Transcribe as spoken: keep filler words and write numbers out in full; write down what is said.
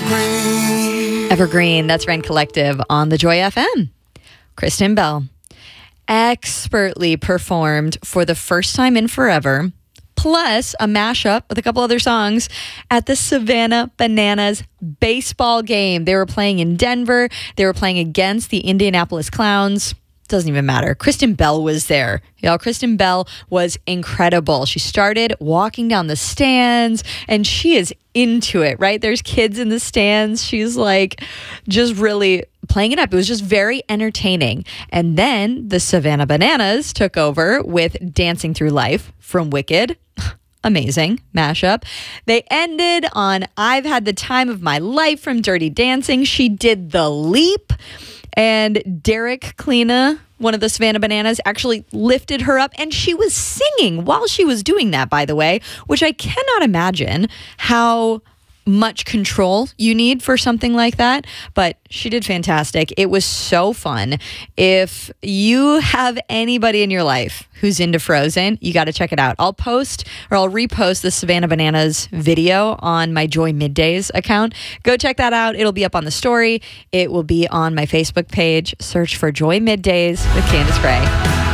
Evergreen. Evergreen, that's Rent Collective on the Joy F M. Kristen Bell expertly performed for the first time in forever, plus a mashup with a couple other songs at the Savannah Bananas baseball game. They were playing in Denver. They were playing against the Indianapolis Clowns. Doesn't even matter. Kristen Bell was there. Y'all, Kristen Bell was incredible. She started walking down the stands and she is into it, right? There's kids in the stands. She's like just really playing it up. It was just very entertaining. And then the Savannah Bananas took over with Dancing Through Life from Wicked. Amazing mashup. They ended on I've Had the Time of My Life from Dirty Dancing. She did The Leap. And Derek Klena, one of the Savannah Bananas, actually lifted her up. And she was singing while she was doing that, by the way, which I cannot imagine how much control you need for something like that. But she did fantastic. It was so fun. If you have anybody in your life who's into Frozen, you got to check it out. I'll post or I'll repost the Savannah Bananas video on my Joy Middays account. Go check that out. It'll be up on the story. It will be on my Facebook page. Search for Joy Middays with Candace Gray.